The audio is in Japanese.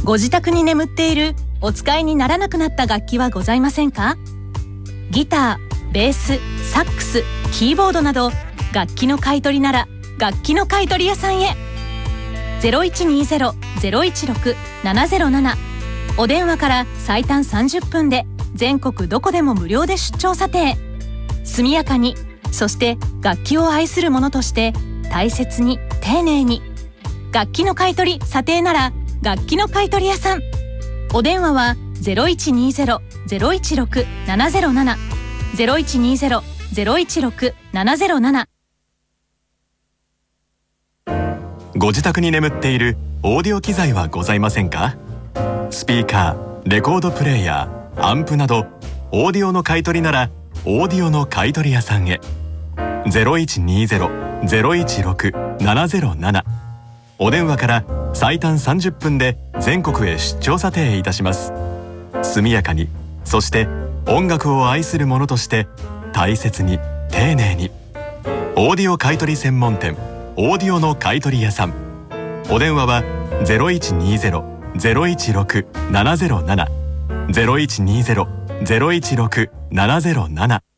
ご自宅に眠っているお使いにならなくなった楽器はございませんか？ギター、ベース、サックス、キーボードなど楽器の買い取りなら楽器の買取屋さんへ。0120-016-707、お電話から最短30分で全国どこでも無料で出張査定。速やかに、そして楽器を愛する者として大切に丁寧に。楽器の買い取り査定なら楽器の買取屋さん。お電話は 0120-016-707 0120-016-707。 ご自宅に眠っているオーディオ機材はございませんか？スピーカー、レコードプレーヤー、アンプなどオーディオの買い取りならオーディオの買取屋さんへ。0120-016-707、お電話から最短30分で全国へ出張査定いたします。速やかに、そして音楽を愛する者として大切に丁寧に。オーディオ買取専門店オーディオの買取屋さん。お電話は 0120-016-707 0120-016-707。